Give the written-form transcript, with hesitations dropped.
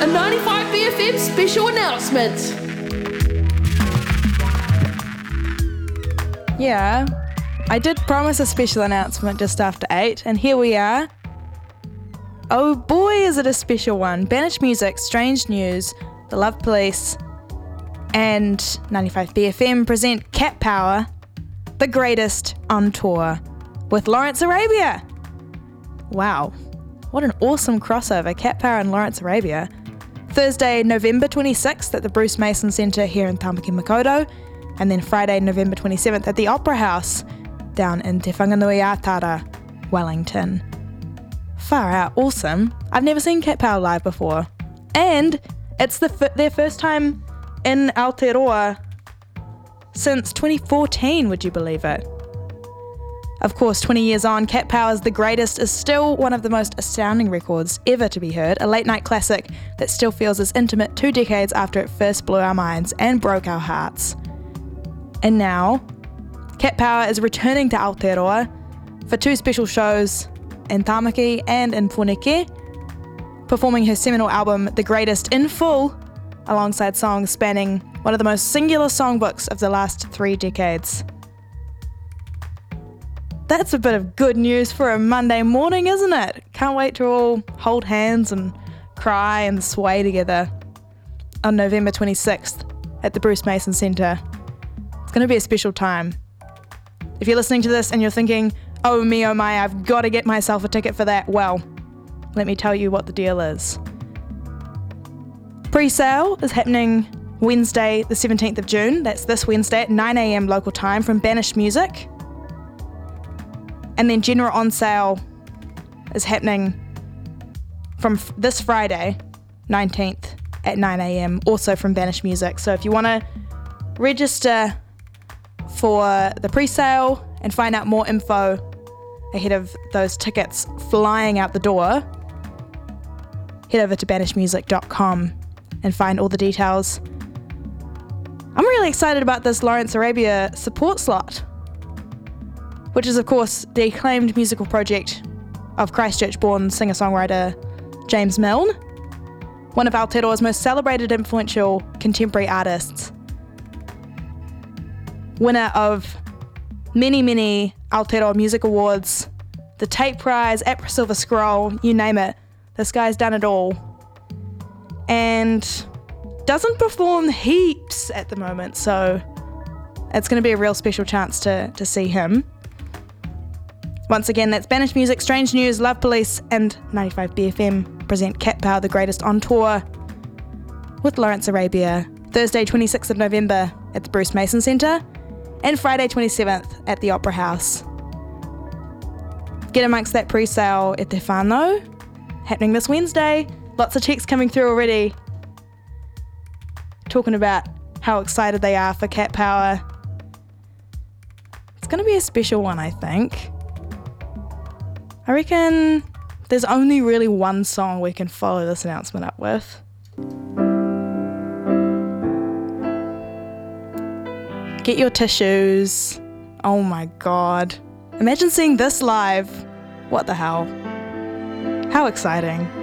95BFM special announcement. Yeah, I did promise a special announcement just after 8, and here we are. Oh boy, is it a special one. Banished Music, Strange News, The Love Police, and 95BFM present Cat Power, the greatest on tour, with Lawrence Arabia. Wow, what an awesome crossover, Cat Power and Lawrence Arabia. Thursday, November 26th at the Bruce Mason Centre here in Tamaki Makaurau, and then Friday, November 27th at the Opera House down in Te Whanganui-a-Tara, Wellington. Far out, awesome. I've never seen Cat Power live before. And it's their first time in Aotearoa since 2014, would you believe it? Of course, 20 years on, Cat Power's The Greatest is still one of the most astounding records ever to be heard, a late-night classic that still feels as intimate 2 decades after it first blew our minds and broke our hearts. And now, Cat Power is returning to Aotearoa for 2 special shows in Tamaki and in Whaneke, performing her seminal album The Greatest in full, alongside songs spanning one of the most singular songbooks of the last 3 decades. That's a bit of good news for a Monday morning, isn't it? Can't wait to all hold hands and cry and sway together on November 26th at the Bruce Mason Centre. It's going to be a special time. If you're listening to this and you're thinking, oh me, oh my, I've got to get myself a ticket for that, well, let me tell you what the deal is. Pre-sale is happening Wednesday the 17th of June. That's this Wednesday at 9 a.m. local time from Banished Music. And then general on sale is happening from this Friday, 19th at 9 a.m. also from Banished Music. So if you want to register for the pre-sale and find out more info ahead of those tickets flying out the door, head over to banishedmusic.com and find all the details. I'm really excited about this Lawrence Arabia support slot, which is of course the acclaimed musical project of Christchurch-born singer-songwriter James Milne, one of Aotearoa's most celebrated influential contemporary artists. Winner of many Aotearoa Music Awards, the Tate Prize, APRA Silver Scroll, you name it. This guy's done it all. And doesn't perform heaps at the moment, so it's going to be a real special chance to see him. Once again, that's Banished Music, Strange News, Love Police, and 95BFM present Cat Power, the greatest on tour, with Lawrence Arabia, Thursday 26th of November at the Bruce Mason Centre, and Friday 27th at the Opera House. Get amongst that pre-sale at Te Whānau, happening this Wednesday. Lots of texts coming through already, talking about how excited they are for Cat Power. It's going to be a special one, I think. I reckon there's only really one song we can follow this announcement up with. Get your tissues. Oh my god. Imagine seeing this live. What the hell? How exciting.